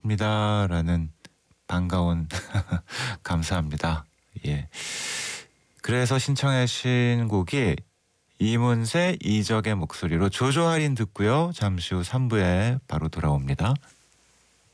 입니다라는 반가운 감사합니다. 예. 그래서 신청하신 곡이 이문세 이적의 목소리로 조조할인 듣고요. 잠시 후 3부에 바로 돌아옵니다.